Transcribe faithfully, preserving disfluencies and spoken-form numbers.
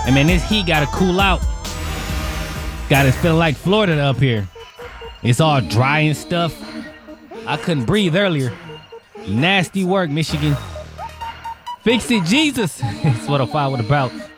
Hey man, this heat gotta cool out. Got it feeling like Florida up here. It's all dry and stuff. I couldn't breathe earlier. Nasty work, Michigan. Fix it, Jesus. That's what I'm about.